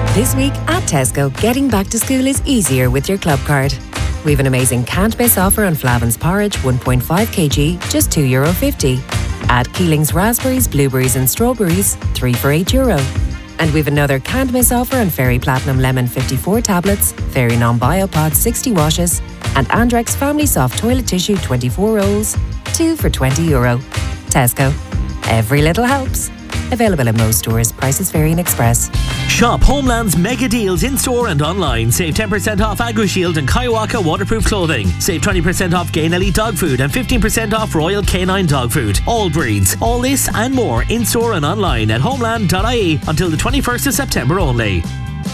This week at Tesco, getting back to school is easier with your club card. We have an amazing can't miss offer on Flavin's porridge 1.5 kg, just €2.50. Add Keeling's raspberries, blueberries and strawberries, 3 for €8. And we've another can't miss offer on Fairy Platinum Lemon 54 tablets, Fairy Non-Biopod 60 washes, and Andrex Family Soft Toilet Tissue 24 rolls, 2 for €20. Tesco. Every little helps. Available in most stores. Prices vary in Express. Shop Homeland's mega deals in store and online. Save 10% off AgriShield and Kaiwaka waterproof clothing. Save 20% off Gain Elite dog food and 15% off Royal Canine dog food. All breeds. All this and more in store and online at homeland.ie until the 21st of September only.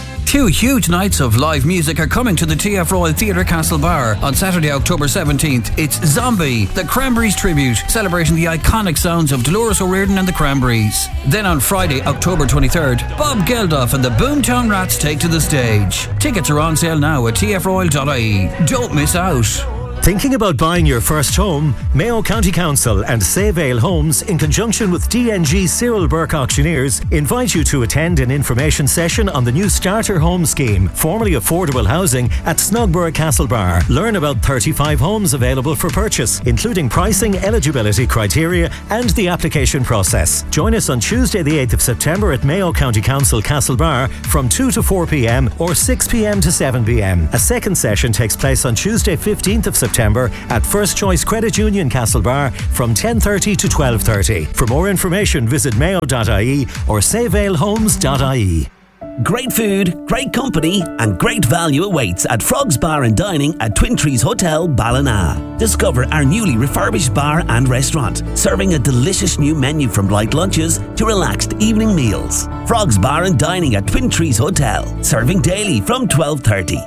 2 huge nights of live music are coming to the TF Royal Theatre Castlebar on Saturday, October 17th. It's Zombie, the Cranberries tribute, celebrating the iconic sounds of Dolores O'Riordan and the Cranberries. Then on Friday, October 23rd, Bob Geldof and the Boomtown Rats take to the stage. Tickets are on sale now at tfroyal.ie. Don't miss out. Thinking about buying your first home? Mayo County Council and Save Ale Homes, in conjunction with DNG Cyril Burke Auctioneers, invite you to attend an information session on the new Starter Home Scheme, formerly affordable housing, at Snugborough Castlebar. Learn about 35 homes available for purchase, including pricing, eligibility criteria and the application process. Join us on Tuesday the 8th of September at Mayo County Council Castlebar from 2 to 4 p.m. or 6 p.m. to 7 p.m. A second session takes place on Tuesday 15th of September at First Choice Credit Union Castlebar from 10:30 to 12:30. For more information, visit mayo.ie or savealehomes.ie. Great food, great company and great value awaits at Frogs Bar and Dining at Twin Trees Hotel, Ballina. Discover our newly refurbished bar and restaurant, serving a delicious new menu from light lunches to relaxed evening meals. Frogs Bar and Dining at Twin Trees Hotel, serving daily from 12:30.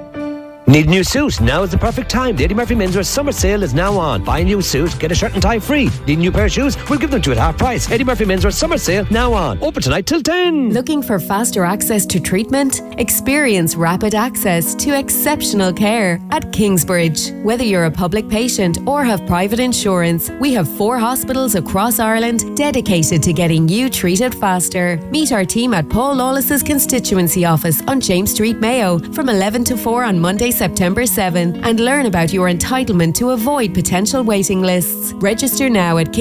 Need a new suit? Now is the perfect time. The Eddie Murphy Menswear Summer Sale is now on. Buy a new suit, get a shirt and tie free. Need a new pair of shoes? We'll give them to you at half price. Eddie Murphy Menswear Summer Sale now on. Open tonight till 10. Looking for faster access to treatment? Experience rapid access to exceptional care at Kingsbridge. Whether you're a public patient or have private insurance, we have 4 hospitals across Ireland dedicated to getting you treated faster. Meet our team at Paul Lawless's constituency office on James Street, Mayo from 11 to 4 on Monday, September 7 and learn about your entitlement to avoid potential waiting lists. Register now at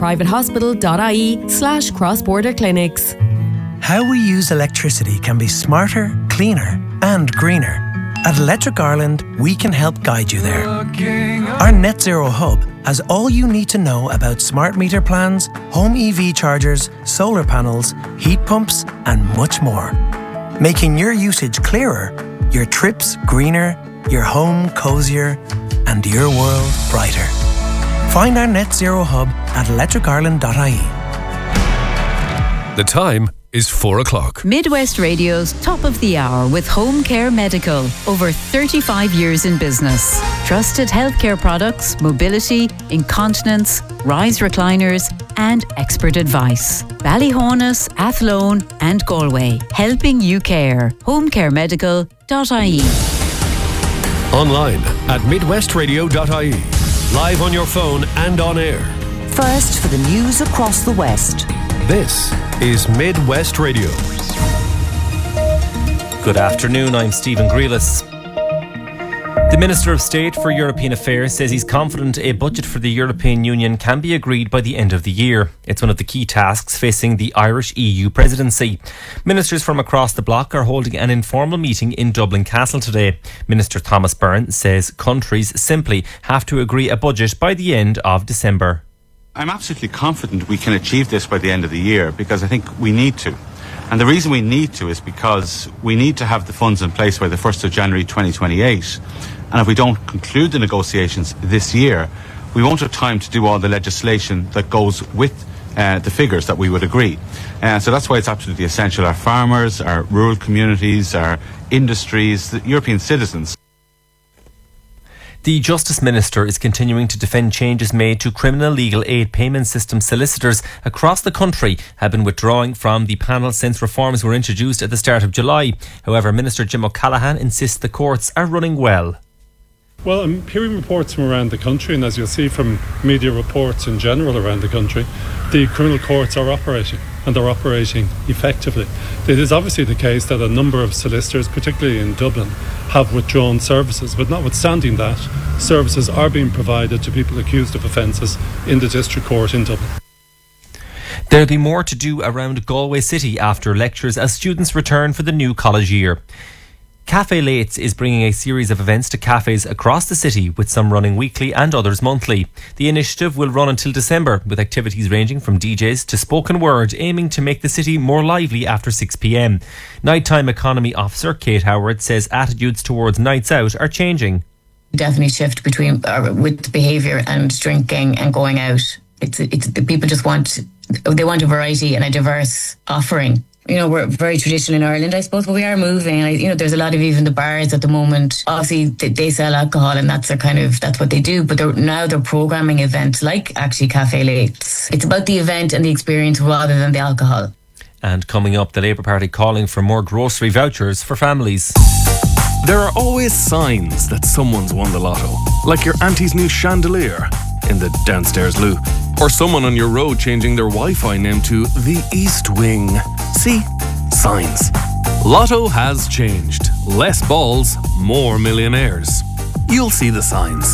kingsbridgeprivatehospital.ie/cross-border clinics. How we use electricity can be smarter, cleaner and greener. At Electric Ireland, we can help guide you there. Our Net Zero Hub has all you need to know about smart meter plans, home EV chargers, solar panels, heat pumps and much more. Making your usage clearer, your trips greener, your home cozier, and your world brighter. Find our Net Zero Hub at electricireland.ie. The time is 4 o'clock. Midwest Radio's Top of the Hour with Home Care Medical. Over 35 years in business. Trusted healthcare products, mobility, incontinence, rise recliners, and expert advice. Ballyhonus, Athlone, and Galway. Helping you care. homecaremedical.ie. Online at midwestradio.ie. Live on your phone and on air. First for the news across the West. This is Midwest Radio. Good afternoon, I'm Stephen Grealis. The Minister of State for European Affairs says he's confident a budget for the European Union can be agreed by the end of the year. It's one of the key tasks facing the Irish EU presidency. Ministers from across the bloc are holding an informal meeting in Dublin Castle today. Minister Thomas Byrne says countries simply have to agree a budget by the end of December. I'm absolutely confident we can achieve this by the end of the year because I think we need to. And the reason we need to is because we need to have the funds in place by the 1st of January 2028. And if we don't conclude the negotiations this year, we won't have time to do all the legislation that goes with the figures that we would agree. So that's why it's absolutely essential. Our farmers, our rural communities, our industries, the European citizens. The Justice Minister is continuing to defend changes made to criminal legal aid payment system. Solicitors across the country have been withdrawing from the panel since reforms were introduced at the start of July. However, Minister Jim O'Callaghan insists the courts are running well. Well, I'm hearing reports from around the country, and as you'll see from media reports in general around the country, the criminal courts are operating. and they're operating effectively. It is obviously the case that a number of solicitors, particularly in Dublin, have withdrawn services, but notwithstanding that, services are being provided to people accused of offences in the District Court in Dublin. There'll be more to do around Galway City after lectures as students return for the new college year. Café Lates is bringing a series of events to cafes across the city, with some running weekly and others monthly. The initiative will run until December, with activities ranging from DJs to spoken word, aiming to make the city more lively after 6 p.m. Nighttime Economy Officer Kate Howard says attitudes towards nights out are changing. Definitely shift between with behaviour and drinking and going out. It's people just want a variety and a diverse offering. You know, we're very traditional in Ireland, I suppose, but we are moving. You know, there's a lot of even the bars at the moment. Obviously, they sell alcohol, and that's what they do. But they're programming events like actually Café Lates. It's about the event and the experience rather than the alcohol. And coming up, the Labour Party calling for more grocery vouchers for families. There are always signs that someone's won the lotto, like your auntie's new chandelier in the downstairs loo, or someone on your road changing their Wi-Fi name to the East Wing. See? Signs. Lotto has changed. Less balls, more millionaires. You'll see the signs.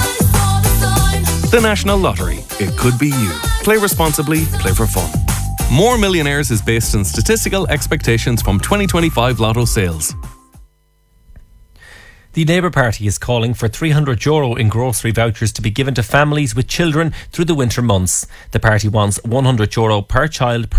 The National Lottery. It could be you. Play responsibly, play for fun. More Millionaires is based on statistical expectations from 2025 Lotto sales. The Labour Party is calling for €300 in grocery vouchers to be given to families with children through the winter months. The party wants €100 per child per